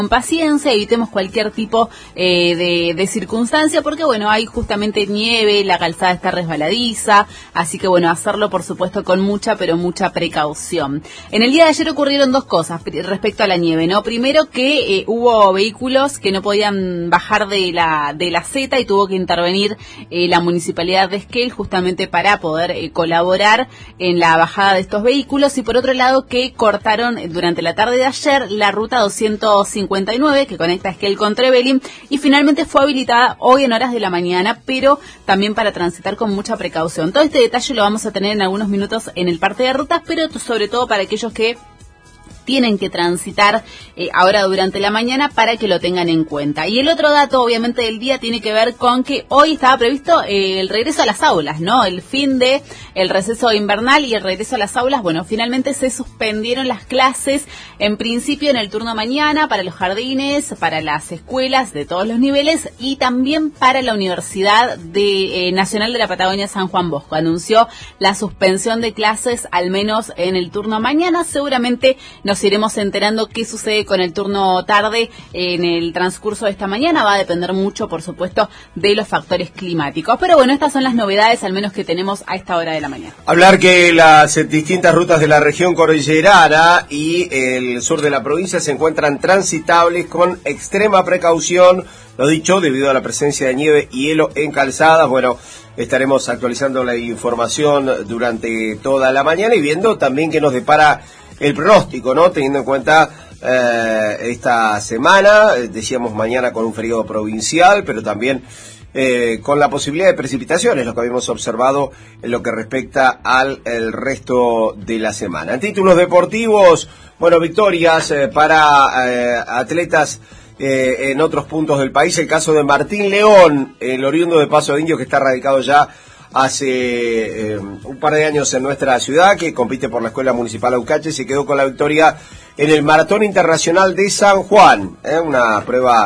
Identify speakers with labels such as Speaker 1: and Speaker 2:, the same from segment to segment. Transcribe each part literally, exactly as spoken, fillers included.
Speaker 1: Con paciencia, evitemos cualquier tipo eh, de, de circunstancia, porque bueno, hay justamente nieve, la calzada está resbaladiza, así que bueno, hacerlo por supuesto con mucha, pero mucha precaución. En el día de ayer ocurrieron dos cosas respecto a la nieve, ¿no? Primero que eh, hubo vehículos que no podían bajar de la de la Z y tuvo que intervenir eh, la Municipalidad de Esquel justamente para poder eh, colaborar en la bajada de estos vehículos, y por otro lado que cortaron durante la tarde de ayer la ruta doscientos cincuenta y nueve que conecta Esquel con Trevelin, y finalmente fue habilitada hoy en horas de la mañana, pero también para transitar con mucha precaución. Todo este detalle lo vamos a tener en algunos minutos en el parte de rutas, pero sobre todo para aquellos que tienen que transitar eh, ahora durante la mañana, para que lo tengan en cuenta. Y el otro dato, obviamente, del día tiene que ver con que hoy estaba previsto eh, el regreso a las aulas, ¿no? El fin de el receso invernal y el regreso a las aulas. Bueno, finalmente se suspendieron las clases, en principio en el turno mañana, para los jardines, para las escuelas de todos los niveles y también para la Universidad de, eh, Nacional de la Patagonia San Juan Bosco. Anunció la suspensión de clases, al menos en el turno mañana. Seguramente nos iremos enterando qué sucede con el turno tarde en el transcurso de esta mañana. Va a depender mucho, por supuesto, de los factores climáticos. Pero bueno, estas son las novedades, al menos que tenemos a esta hora de la mañana.
Speaker 2: Hablar que las distintas rutas de la región cordillerana y el sur de la provincia se encuentran transitables con extrema precaución. Lo dicho, debido a la presencia de nieve y hielo en calzadas. Bueno, estaremos actualizando la información durante toda la mañana y viendo también qué nos depara el pronóstico, ¿no? Teniendo en cuenta eh, esta semana, decíamos mañana con un feriado provincial, pero también eh, con la posibilidad de precipitaciones, lo que habíamos observado en lo que respecta al el resto de la semana. En títulos deportivos, bueno, victorias eh, para eh, atletas eh, en otros puntos del país. El caso de Martín León, el oriundo de Paso de Indios, que está radicado ya hace eh, un par de años en nuestra ciudad, que compite por la Escuela Municipal Aucache, se quedó con la victoria en el Maratón Internacional de San Juan, ¿eh? Una prueba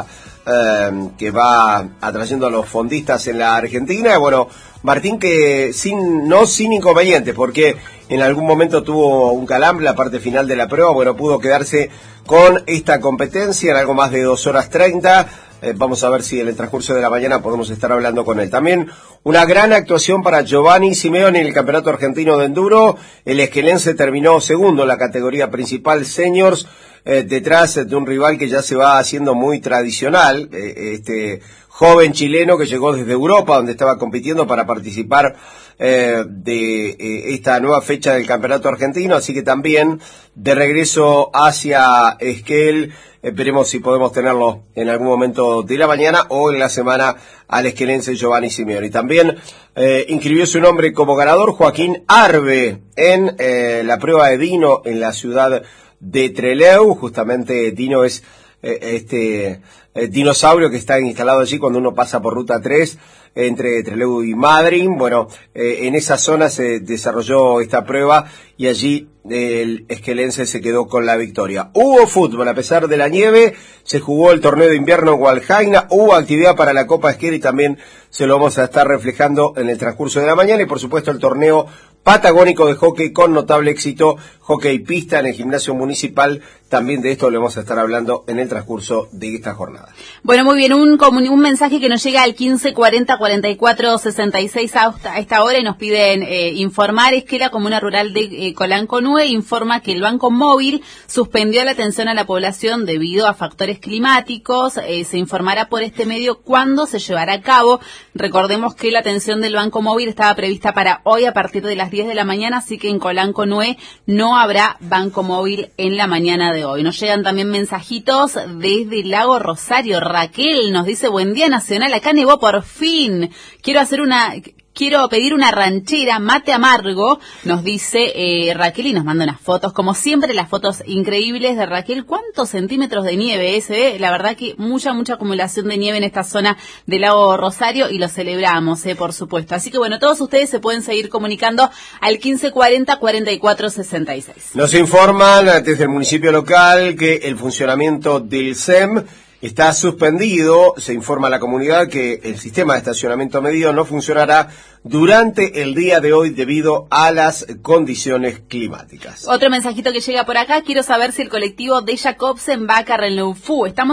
Speaker 2: eh, que va atrayendo a los fondistas en la Argentina. Bueno, Martín que sin no sin inconvenientes, porque en algún momento tuvo un calambre la parte final de la prueba, bueno, pudo quedarse con esta competencia en algo más de dos horas treinta. Eh, vamos a ver si en el transcurso de la mañana podemos estar hablando con él. También una gran actuación para Giovanni Simeone en el Campeonato Argentino de Enduro. El esquelense terminó segundo en la categoría principal Seniors, eh, detrás de un rival que ya se va haciendo muy tradicional, eh, este joven chileno que llegó desde Europa, donde estaba compitiendo para participar eh, de eh, esta nueva fecha del Campeonato Argentino. Así que también de regreso hacia Esquel. Eh, veremos si podemos tenerlo en algún momento de la mañana o en la semana al esquelense Giovanni Simeone. Y también eh, inscribió su nombre como ganador Joaquín Arbe en eh, la prueba de Dino en la ciudad de Trelew. Justamente Dino es eh, este eh, dinosaurio que está instalado allí cuando uno pasa por Ruta tres entre Trelew y Madryn. Bueno, eh, en esa zona se desarrolló esta prueba y allí el esquelense se quedó con la victoria. Hubo fútbol, a pesar de la nieve, se jugó el torneo de invierno en Hualjaina, hubo actividad para la Copa Esquel y también se lo vamos a estar reflejando en el transcurso de la mañana, y por supuesto el torneo patagónico de hockey con notable éxito, hockey pista en el gimnasio municipal. También de esto le vamos a estar hablando en el transcurso de esta jornada.
Speaker 1: Bueno, muy bien, un, un mensaje que nos llega al quince cuarenta cuarenta y cuatro sesenta y seis a esta hora y nos piden eh, informar. Es que la Comuna Rural de eh, Colanconue informa que el Banco Móvil suspendió la atención a la población debido a factores climáticos. Eh, se informará por este medio cuándo se llevará a cabo. Recordemos que la atención del Banco Móvil estaba prevista para hoy a partir de las diez de la mañana, así que en Colanconue no habrá Banco Móvil en la mañana de hoy. Nos llegan también mensajitos desde Lago Rosario. Raquel nos dice: buen día nacional, acá nevó por fin. Quiero hacer una... Quiero pedir una ranchera, mate amargo, nos dice eh, Raquel, y nos manda unas fotos, como siempre, las fotos increíbles de Raquel. ¿Cuántos centímetros de nieve es? Eh? La verdad que mucha, mucha acumulación de nieve en esta zona del Lago Rosario y lo celebramos, eh, por supuesto. Así que bueno, todos ustedes se pueden seguir comunicando al quince cuarenta cuarenta y cuatro sesenta y seis.
Speaker 2: Nos informan desde el municipio local que el funcionamiento del S E M está suspendido. Se informa a la comunidad que el sistema de estacionamiento medido no funcionará durante el día de hoy debido a las condiciones climáticas.
Speaker 1: Otro mensajito que llega por acá: quiero saber si el colectivo de Jacobsen va a Carrenleu. Estamos